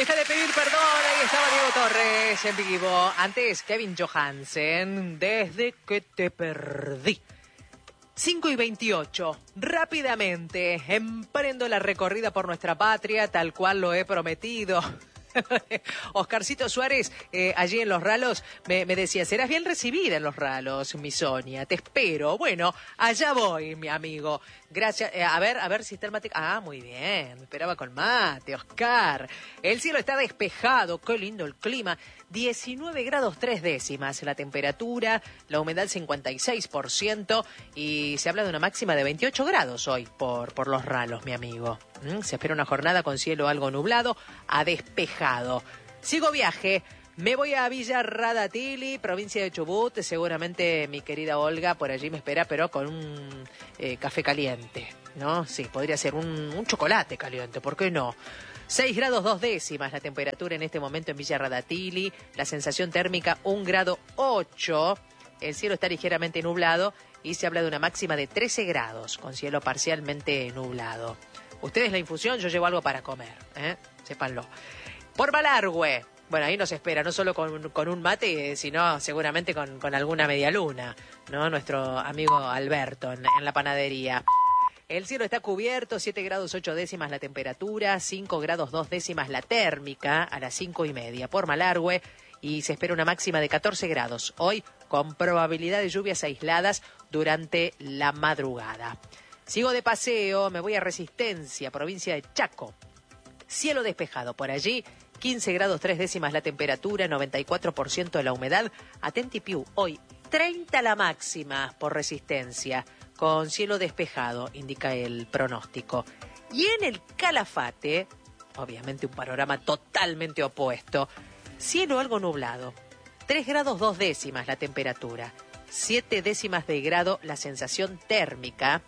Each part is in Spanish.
Deja de pedir perdón, ahí estaba Diego Torres en vivo. Antes, Kevin Johansen, Desde que te perdí. 5:28, rápidamente, emprendo la recorrida por nuestra patria, tal cual lo he prometido. Oscarcito Suárez, allí en Los Ralos, me decía, serás bien recibida en Los Ralos, mi Sonia, te espero. Bueno, allá voy, mi amigo. Gracias. A ver si está el mate. Ah, muy bien, me esperaba con mate, Oscar. El cielo está despejado, qué lindo el clima. 19 grados 3 décimas la temperatura, la humedad 56% y se habla de una máxima de 28 grados hoy por Los Ralos, mi amigo. Se espera una jornada con cielo algo nublado a despejado. Sigo viaje, me voy a Villa Radatili, provincia de Chubut. Seguramente mi querida Olga por allí me espera, pero con un café caliente, ¿no? Sí, podría ser un chocolate caliente, ¿por qué no? 6 grados 2 décimas la temperatura en este momento en Villa Radatili, la sensación térmica 1 grado 8, el cielo está ligeramente nublado y se habla de una máxima de 13 grados con cielo parcialmente nublado. Ustedes la infusión, yo llevo algo para comer, sépanlo. Por Malargüe, bueno, ahí nos espera, no solo con un mate, sino seguramente con alguna media luna, ¿no? Nuestro amigo Alberto en la panadería. El cielo está cubierto, 7 grados 8 décimas la temperatura, 5 grados 2 décimas la térmica a las 5:30 por Malargüe y se espera una máxima de 14 grados. Hoy con probabilidad de lluvias aisladas durante la madrugada. Sigo de paseo, me voy a Resistencia, provincia de Chaco. Cielo despejado por allí, 15 grados 3 décimas la temperatura, 94% de la humedad. Atentipiu, hoy 30 la máxima por Resistencia. Con cielo despejado, indica el pronóstico. Y en el Calafate, obviamente un panorama totalmente opuesto, cielo algo nublado, 3 grados 2 décimas la temperatura, 7 décimas de grado la sensación térmica,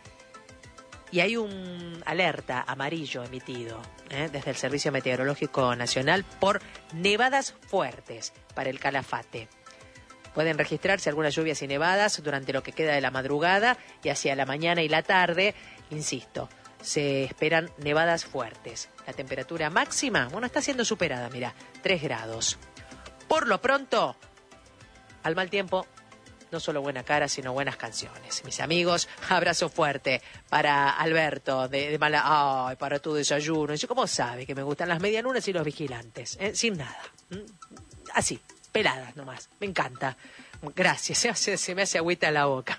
y hay un alerta amarillo emitido desde el Servicio Meteorológico Nacional por nevadas fuertes para el Calafate. Pueden registrarse algunas lluvias y nevadas durante lo que queda de la madrugada y hacia la mañana y la tarde. Insisto, se esperan nevadas fuertes. La temperatura máxima, bueno, está siendo superada, mira, 3 grados. Por lo pronto, al mal tiempo, no solo buena cara, sino buenas canciones. Mis amigos, abrazo fuerte para Alberto de Mala... Ay, para tu desayuno. Y yo, ¿cómo sabe que me gustan las medialunas y los vigilantes? Sin nada. Así. Peladas nomás, me encanta. Gracias, se me hace agüita en la boca.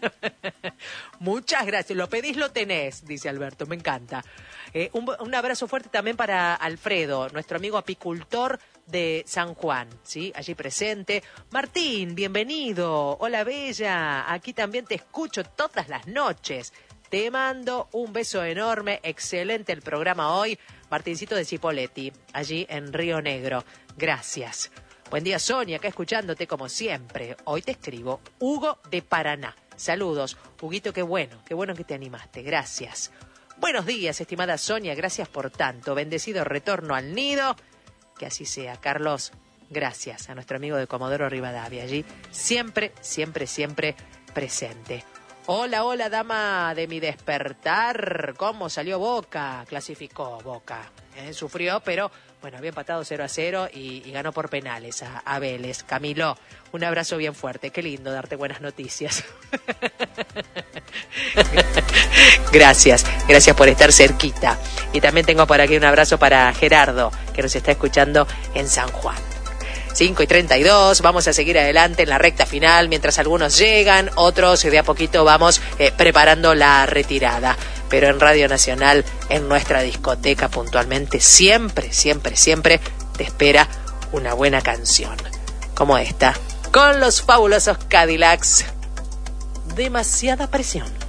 Muchas gracias, lo pedís, lo tenés, dice Alberto, me encanta. Un abrazo fuerte también para Alfredo, nuestro amigo apicultor de San Juan, ¿sí? Allí presente. Martín, bienvenido. Hola, Bella, aquí también te escucho todas las noches. Te mando un beso enorme, excelente el programa hoy. Martincito de Cipolletti, allí en Río Negro. Gracias. Buen día, Sonia, acá escuchándote como siempre. Hoy te escribo Hugo de Paraná. Saludos. Huguito, qué bueno que te animaste. Gracias. Buenos días, estimada Sonia, gracias por tanto. Bendecido retorno al nido. Que así sea. Carlos, gracias a nuestro amigo de Comodoro Rivadavia. Allí siempre, siempre, siempre presente. Hola, dama de mi despertar. ¿Cómo salió Boca? Clasificó Boca. Sufrió, pero bueno, había empatado 0-0 y ganó por penales a Vélez. Camilo, un abrazo bien fuerte. Qué lindo darte buenas noticias. Gracias por estar cerquita. Y también tengo por aquí un abrazo para Gerardo, que nos está escuchando en San Juan. 5:32, vamos a seguir adelante en la recta final, mientras algunos llegan, otros de a poquito vamos preparando la retirada. Pero en Radio Nacional, en nuestra discoteca puntualmente, siempre, siempre, siempre te espera una buena canción. Como esta, con los fabulosos Cadillacs. Demasiada presión.